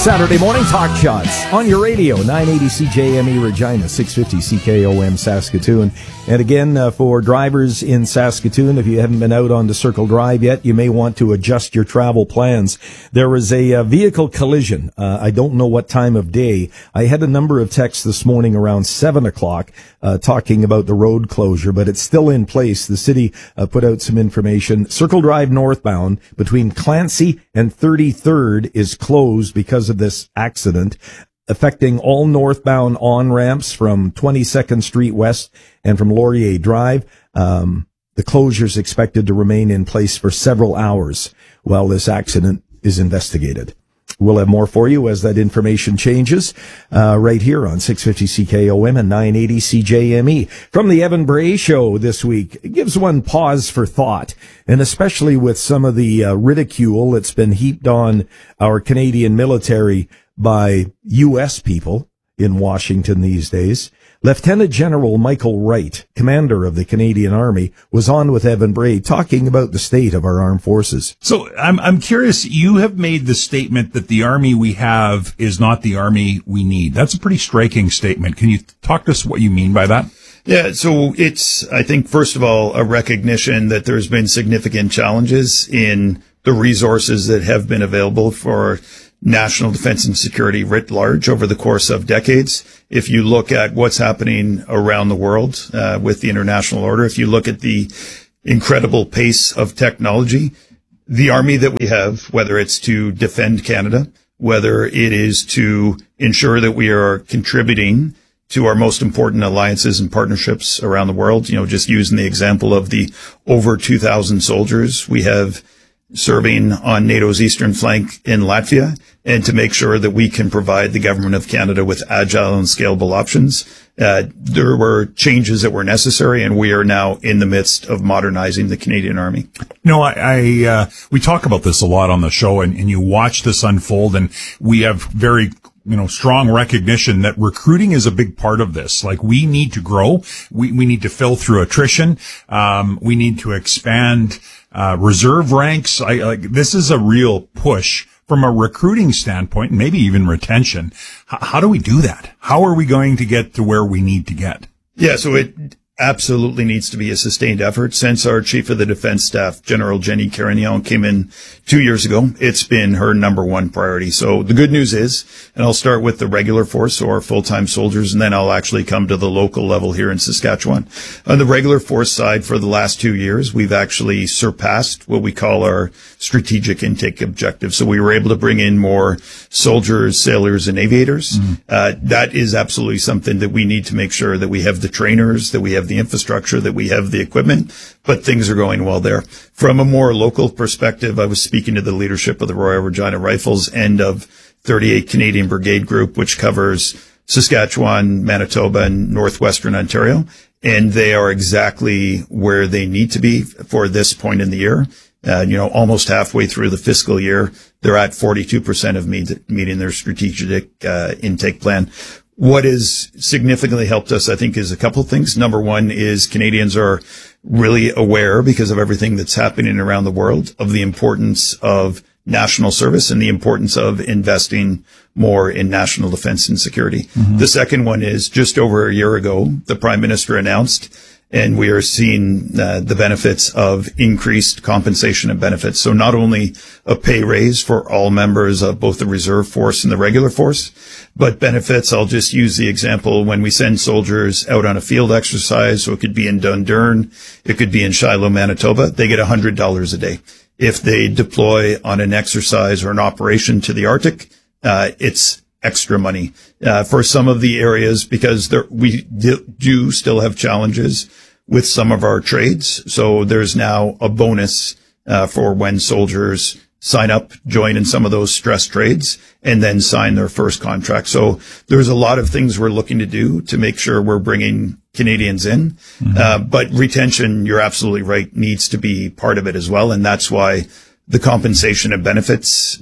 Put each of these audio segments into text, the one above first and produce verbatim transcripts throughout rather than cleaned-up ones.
Saturday morning talk shots on your radio, nine eighty C J M E Regina, six fifty C K O M Saskatoon. And again, uh, for drivers in Saskatoon, if you haven't been out on the Circle Drive yet, you may want to adjust your travel plans. There was a uh, vehicle collision. Uh, I don't know what time of day. I had a number of texts this morning around seven o'clock uh, talking about the road closure, but it's still in place. The city uh, put out some information. Circle Drive northbound between Clancy and thirty-third is closed because of this accident, affecting all northbound on-ramps from twenty-second Street West and from Laurier Drive. Um, the closure is expected to remain in place for several hours while this accident is investigated. We'll have more for you as that information changes, uh, right here on six fifty C K O M and nine eighty C J M E. From the Evan Bray Show this week, it gives one pause for thought, and especially with some of the uh, ridicule that's been heaped on our Canadian military by U S people in Washington these days. Lieutenant General Michael Wright, commander of the Canadian Army, was on with Evan Bray talking about the state of our armed forces. So I'm I'm curious, you have made the statement that the Army we have is not the Army we need. That's a pretty striking statement. Can you talk to us what you mean by that? Yeah, so it's, I think, first of all, a recognition that there's been significant challenges in the resources that have been available for national defense and security writ large over the course of decades. If you look at what's happening around the world uh, with the international order, if you look at the incredible pace of technology, the Army that we have, whether it's to defend Canada, whether it is to ensure that we are contributing to our most important alliances and partnerships around the world, you know, just using the example of the over two thousand soldiers we have serving on NATO's eastern flank in Latvia, and to make sure that we can provide the government of Canada with agile and scalable options. Uh, there were changes that were necessary, and we are now in the midst of modernizing the Canadian Army. No, I, I uh, we talk about this a lot on the show, and, and you watch this unfold, and we have very you know, strong recognition that recruiting is a big part of this. Like, we need to grow. We, we need to fill through attrition. Um, we need to expand, uh, reserve ranks. I, like, this is a real push from a recruiting standpoint, and maybe even retention. H- how do we do that? How are we going to get to where we need to get? Yeah, so it absolutely needs to be a sustained effort. Since our Chief of the Defense Staff, General Jenny Carignan, came in two years ago, it's been her number one priority. So the good news is, and I'll start with the regular force, so our full-time soldiers, and then I'll actually come to the local level here in Saskatchewan. On the regular force side, for the last two years, we've actually surpassed what we call our strategic intake objective. So we were able to bring in more soldiers, sailors, and aviators. Mm-hmm. Uh, that is absolutely something that we need to make sure that we have the trainers, that we have the infrastructure, that we have the equipment, but things are going well there. From a more local perspective, I was speaking to the leadership of the Royal Regina Rifles and of thirty-eight Canadian Brigade Group, which covers Saskatchewan, Manitoba, and northwestern Ontario, and they are exactly where they need to be for this point in the year. Uh, you know, almost halfway through the fiscal year, they're at forty-two percent of meet, meeting their strategic uh, intake plan. What has significantly helped us, I think, is a couple of things. Number one is Canadians are really aware, because of everything that's happening around the world, of the importance of national service and the importance of investing more in national defense and security. Mm-hmm. The second one is, just over a year ago, the Prime Minister announced, and we are seeing uh, the benefits of increased compensation and benefits. So not only a pay raise for all members of both the reserve force and the regular force, but benefits. I'll just use the example when we send soldiers out on a field exercise. So it could be in Dundurn, it could be in Shiloh, Manitoba. They get one hundred dollars a day. If they deploy on an exercise or an operation to the Arctic, uh, it's extra money uh, for some of the areas, because there, we do, do still have challenges with some of our trades. So there's now a bonus uh, for when soldiers sign up, join in some of those stress trades, and then sign their first contract. So there's a lot of things we're looking to do to make sure we're bringing Canadians in. Mm-hmm. Uh, but retention, you're absolutely right, needs to be part of it as well. And that's why the compensation and benefits,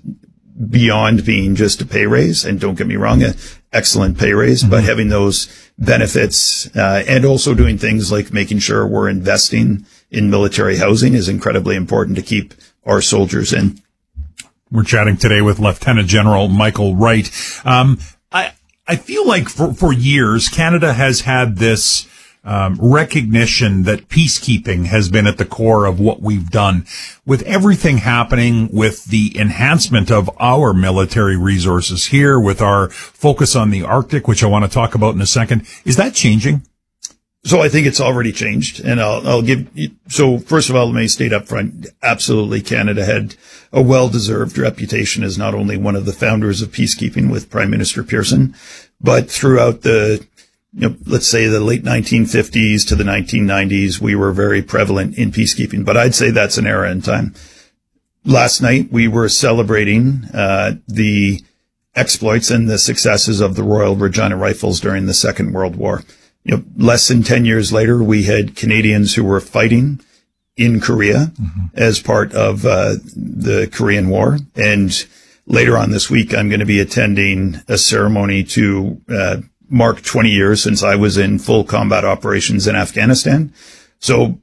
beyond being just a pay raise, and don't get me wrong, an excellent pay raise, mm-hmm. but having those benefits uh, and also doing things like making sure we're investing in military housing is incredibly important to keep our soldiers in. We're chatting today with Lieutenant General Michael Wright. Um, I I feel like for, for years, Canada has had this um, recognition that peacekeeping has been at the core of what we've done. With everything happening with the enhancement of our military resources here, with our focus on the Arctic, which I want to talk about in a second, is that changing? So I think it's already changed, and I'll, I'll give you, so first of all, let me state up front, absolutely Canada had a well-deserved reputation as not only one of the founders of peacekeeping with Prime Minister Pearson, but throughout the, you know, let's say the late nineteen fifties to the nineteen nineties, we were very prevalent in peacekeeping, but I'd say that's an era in time. Last night, we were celebrating, uh, the exploits and the successes of the Royal Regina Rifles during the Second World War. You know, less than ten years later, we had Canadians who were fighting in Korea mm-hmm. as part of uh, the Korean War. And later on this week, I'm going to be attending a ceremony to uh, mark twenty years since I was in full combat operations in Afghanistan. So,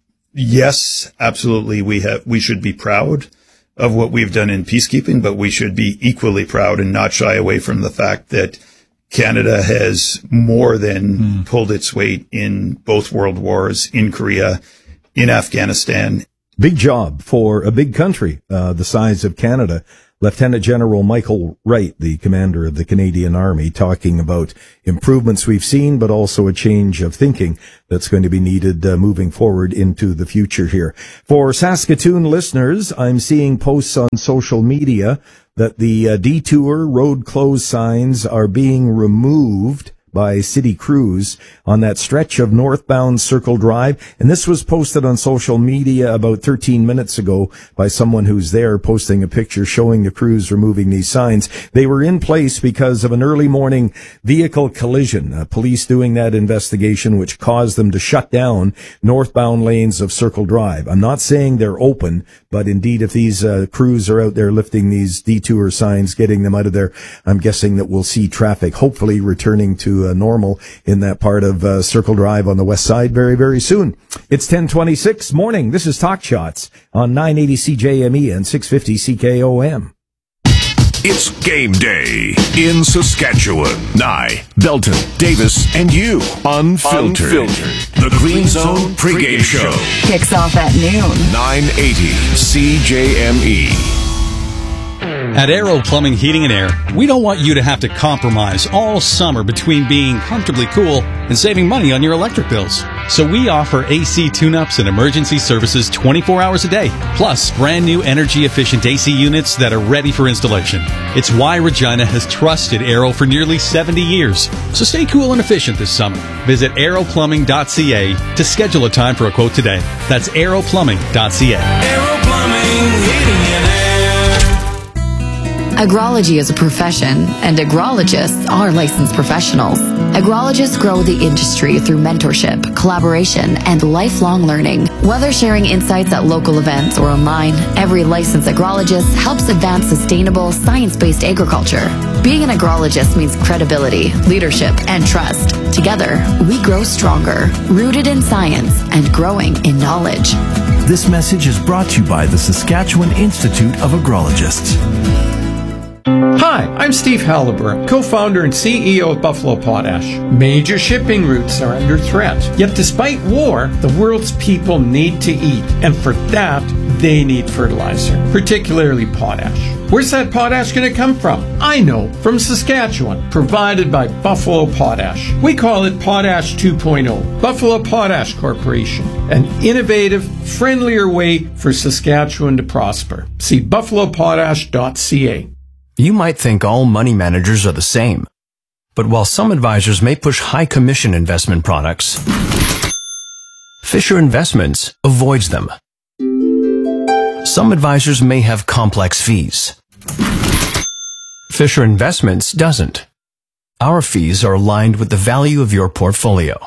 yes, absolutely, we have we should be proud of what we've done in peacekeeping, but we should be equally proud and not shy away from the fact that Canada has more than mm. pulled its weight in both world wars, in Korea, in Afghanistan. Big job for a big country, uh, the size of Canada. Lieutenant General Michael Wright, the commander of the Canadian Army, talking about improvements we've seen, but also a change of thinking that's going to be needed uh, moving forward into the future here. For Saskatoon listeners, I'm seeing posts on social media that the uh, detour road closed signs are being removed by city crews on that stretch of northbound Circle Drive. And this was posted on social media about thirteen minutes ago by someone who's there, posting a picture showing the crews removing these signs. They were in place because of an early morning vehicle collision. Uh, police doing that investigation, which caused them to shut down northbound lanes of Circle Drive. I'm not saying they're open, but indeed, if these uh, crews are out there lifting these detour signs, getting them out of there, I'm guessing that we'll see traffic hopefully returning to uh, normal in that part of uh, Circle Drive on the west side very, very soon. It's ten twenty-six morning. This is Talk Shots on nine eighty C J M E and six fifty C K O M. It's game day in Saskatchewan. Nye, Belton, Davis, and you. Unfiltered. Unfiltered. The Green Zone pregame show kicks off at noon. nine eighty C J M E. At Aero Plumbing, Heating and Air, we don't want you to have to compromise all summer between being comfortably cool and saving money on your electric bills. So we offer A C tune-ups and emergency services twenty-four hours a day, plus brand new energy-efficient A C units that are ready for installation. It's why Regina has trusted Aero for nearly seventy years. So stay cool and efficient this summer. Visit aero plumbing dot c a to schedule a time for a quote today. That's aero plumbing dot c a. Aero Plumbing, Heating and Air. Agrology is a profession, and agrologists are licensed professionals. Agrologists grow the industry through mentorship, collaboration, and lifelong learning. Whether sharing insights at local events or online, every licensed agrologist helps advance sustainable, science-based agriculture. Being an agrologist means credibility, leadership, and trust. Together, we grow stronger, rooted in science and growing in knowledge. This message is brought to you by the Saskatchewan Institute of Agrologists. Hi, I'm Steve Halliburton, co-founder and C E O of Buffalo Potash. Major shipping routes are under threat. Yet despite war, the world's people need to eat. And for that, they need fertilizer, particularly potash. Where's that potash going to come from? I know, from Saskatchewan, provided by Buffalo Potash. We call it Potash two point oh. Buffalo Potash Corporation, an innovative, friendlier way for Saskatchewan to prosper. See buffalo potash dot c a. You might think all money managers are the same. But while some advisors may push high commission investment products, Fisher Investments avoids them. Some advisors may have complex fees. Fisher Investments doesn't. Our fees are aligned with the value of your portfolio.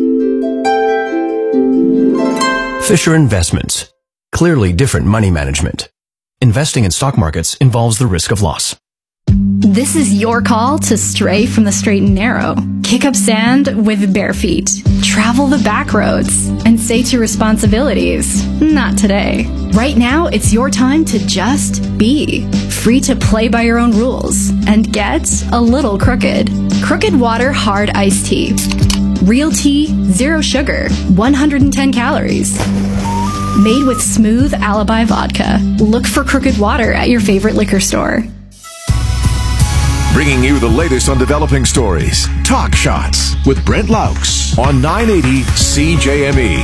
Fisher Investments. Clearly different money management. Investing in stock markets involves the risk of loss. This is your call to stray from the straight and narrow. Pick up sand with bare feet. Travel the back roads. And say to responsibilities, not today. Right now, it's your time to just be. Free to play by your own rules. And get a little crooked. Crooked Water Hard Iced Tea. Real tea, zero sugar, one hundred ten calories. Made with smooth Alibi vodka. Look for Crooked Water at your favorite liquor store. Bringing you the latest on developing stories. Talk Shots with Brent Laux on nine eighty C J M E.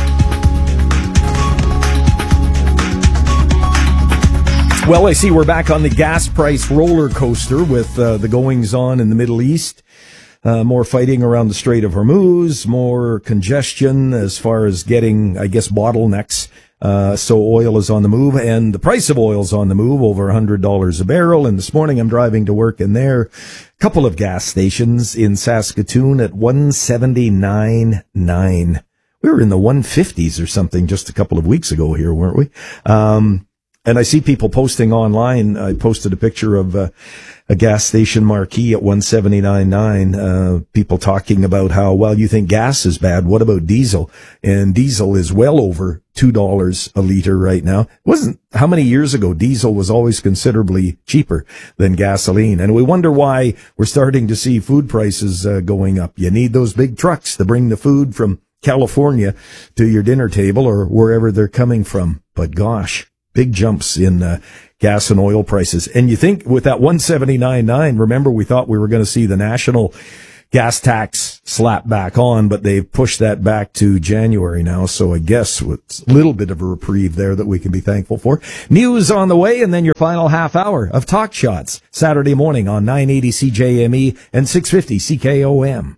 Well, I see we're back on the gas price roller coaster with uh, the goings on in the Middle East. Uh, more fighting around the Strait of Hormuz, more congestion as far as getting, I guess, bottlenecks. Uh, so oil is on the move, and the price of oil is on the move, over one hundred dollars a barrel. And this morning I'm driving to work, and there are a couple of gas stations in Saskatoon at one seventy-nine nine. We were in the one fifties or something just a couple of weeks ago here, weren't we? Um, and I see people posting online. I posted a picture of uh, a gas station marquee at one seventy-nine nine. Uh, people talking about how, well, you think gas is bad. What about diesel? And diesel is well over two dollars a liter right now. It wasn't how many years ago diesel was always considerably cheaper than gasoline. And we wonder why we're starting to see food prices uh, going up. You need those big trucks to bring the food from California to your dinner table or wherever they're coming from. But gosh, big jumps in uh, gas and oil prices. And you think with that one seventy-nine nine, remember we thought we were going to see the national gas tax slap back on, but they've pushed that back to January now. So I guess with a little bit of a reprieve there that we can be thankful for. News on the way, and then your final half hour of Talk Shots Saturday morning on nine eighty C J M E and six fifty C K O M.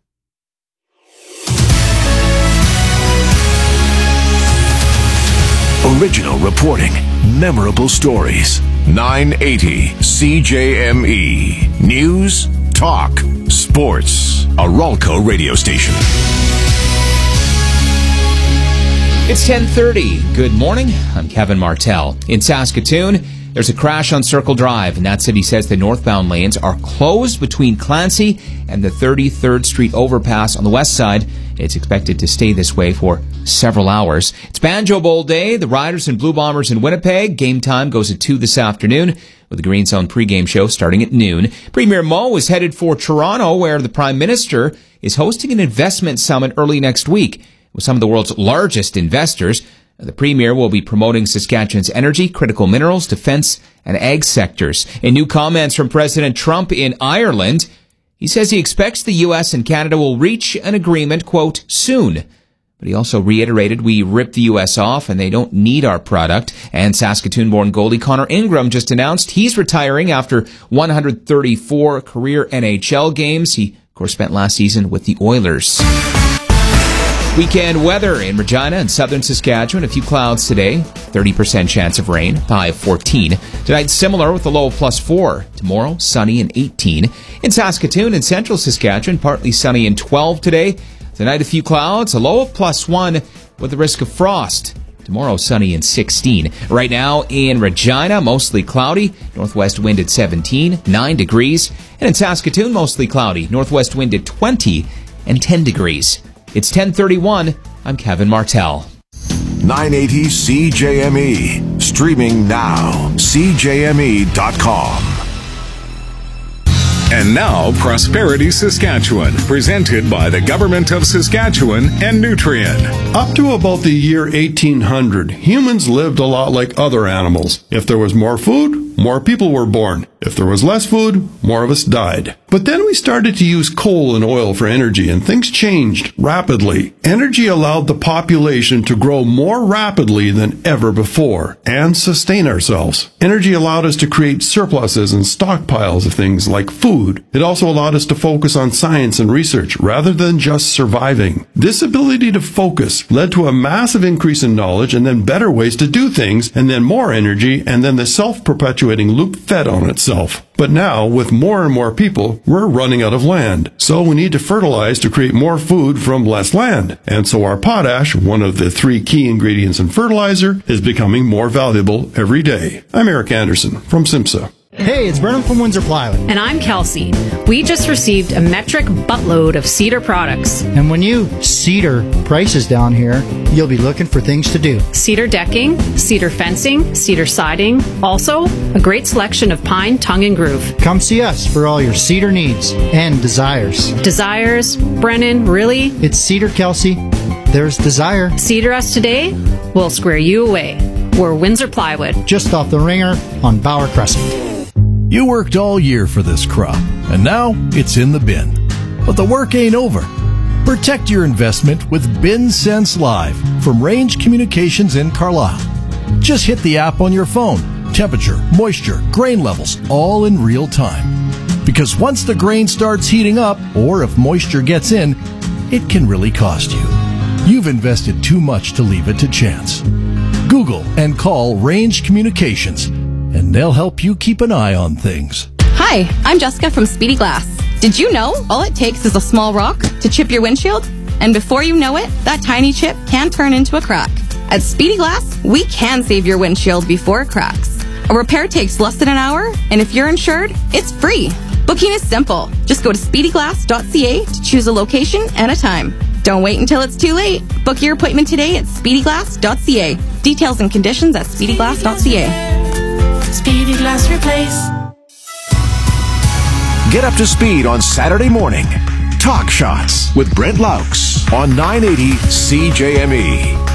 Original reporting, memorable stories. nine eighty C J M E. News, talk, sports. A Ralco radio station. It's ten thirty. Good morning. I'm Kevin Martell. In Saskatoon, there's a crash on Circle Drive, and that city says the northbound lanes are closed between Clancy and the thirty-third Street overpass on the west side. It's expected to stay this way for several hours. It's Banjo Bowl day. The Riders and Blue Bombers in Winnipeg. Game time goes at two this afternoon with the Green Zone pregame show starting at noon. Premier Moe is headed for Toronto, where the Prime Minister is hosting an investment summit early next week with some of the world's largest investors. The Premier will be promoting Saskatchewan's energy, critical minerals, defense, and ag sectors. In new comments from President Trump in Ireland, he says he expects the U S and Canada will reach an agreement, quote, soon. But he also reiterated we ripped the U S off and they don't need our product. And Saskatoon-born goalie Connor Ingram just announced he's retiring after one hundred thirty-four career N H L games. He, of course, spent last season with the Oilers. Weekend weather in Regina and southern Saskatchewan. A few clouds today. thirty percent chance of rain. High of fourteen. Tonight, similar with a low of plus four. Tomorrow, sunny and eighteen. In Saskatoon and central Saskatchewan, partly sunny and twelve today. Tonight, a few clouds. A low of plus one with the risk of frost. Tomorrow, sunny and sixteen. Right now in Regina, mostly cloudy. Northwest wind at seventeen, nine degrees. And in Saskatoon, mostly cloudy. Northwest wind at twenty and ten degrees. It's ten thirty-one. I'm Kevin Martell. nine eighty C J M E. Streaming now. C J M E dot com. And now, Prosperity Saskatchewan, presented by the Government of Saskatchewan and Nutrien. Up to about the year eighteen hundred, humans lived a lot like other animals. If there was more food, more people were born. If there was less food, more of us died. But then we started to use coal and oil for energy, and things changed rapidly. Energy allowed the population to grow more rapidly than ever before and sustain ourselves. Energy allowed us to create surpluses and stockpiles of things like food. It also allowed us to focus on science and research rather than just surviving. This ability to focus led to a massive increase in knowledge and then better ways to do things, and then more energy, and then the self-perpetuating loop fed on itself. But now, with more and more people, we're running out of land. So we need to fertilize to create more food from less land. And so our potash, one of the three key ingredients in fertilizer, is becoming more valuable every day. I'm Eric Anderson from SIMSA. Hey, it's Brennan from Windsor Plywood. And I'm Kelsey. We just received a metric buttload of Cedar products. And when you Cedar prices down here, you'll be looking for things to do. Cedar decking, cedar fencing, cedar siding. Also, a great selection of pine, tongue, and groove. Come see us for all your cedar needs and desires. Desires? Brennan, really? It's Cedar, Kelsey. There's desire. Cedar us today, we'll square you away. We're Windsor Plywood. Just off the ringer on Bauer Crescent. You worked all year for this crop, and now it's in the bin. But the work ain't over. Protect your investment with Bin Sense Live from Range Communications in Carlisle. Just hit the app on your phone. Temperature, moisture, grain levels, all in real time. Because once the grain starts heating up, or if moisture gets in, it can really cost you. You've invested too much to leave it to chance. Google and call Range Communications, and they'll help you keep an eye on things. Hi, I'm Jessica from Speedy Glass. Did you know all it takes is a small rock to chip your windshield? And before you know it, that tiny chip can turn into a crack. At Speedy Glass, we can save your windshield before it cracks. A repair takes less than an hour, and if you're insured, it's free. Booking is simple. Just go to speedy glass dot c a to choose a location and a time. Don't wait until it's too late. Book your appointment today at speedy glass dot c a. Details and conditions at speedy glass dot c a. Speedy Glass Replace. Get up to speed on Saturday morning. Talk Shots with Brent Laux on nine eighty C J M E.